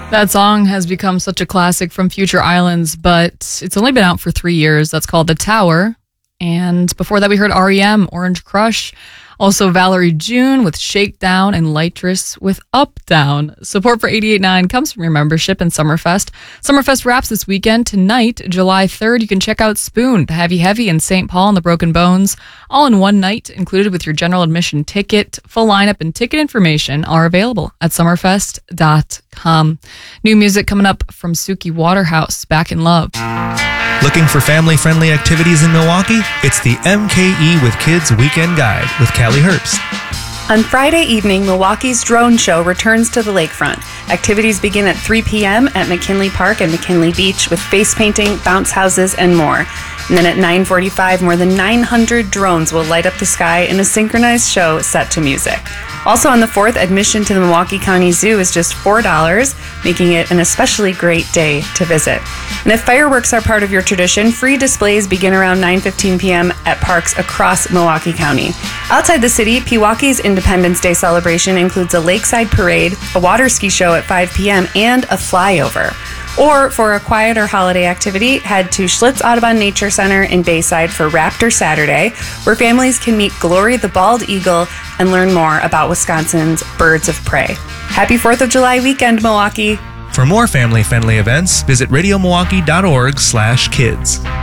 That song has become such a classic from Future Islands, but it's only been out for 3 years. That's called The Tower. And before that, we heard REM, Orange Crush. Also, Valerie June with Shakedown and Lightress with Up Down. Support for 88.9 comes from your membership in Summerfest. Summerfest wraps this weekend. Tonight, July 3rd, you can check out Spoon, the Heavy Heavy in St. Paul and the Broken Bones, all in one night, included with your general admission ticket. Full lineup and ticket information are available at summerfest.com. New music coming up from Suki Waterhouse, Back in Love. Looking for family-friendly activities in Milwaukee? It's the MKE with Kids Weekend Guide with Callie Herbst. On Friday evening, Milwaukee's Drone Show returns to the lakefront. Activities begin at 3 p.m. at McKinley Park and McKinley Beach with face painting, bounce houses, and more. And then at 9:45, more than 900 drones will light up the sky in a synchronized show set to music. Also on the 4th, admission to the Milwaukee County Zoo is just $4, making it an especially great day to visit. And if fireworks are part of your tradition, free displays begin around 9:15 p.m. at parks across Milwaukee County. Outside the city, Pewaukee's Independence Day celebration includes a lakeside parade, a water ski show at 5 p.m., and a flyover. Or for a quieter holiday activity, head to Schlitz Audubon Nature Center in Bayside for Raptor Saturday, where families can meet Glory the Bald Eagle and learn more about Wisconsin's birds of prey. Happy 4th of July weekend, Milwaukee! For more family-friendly events, visit radiomilwaukee.org/kids.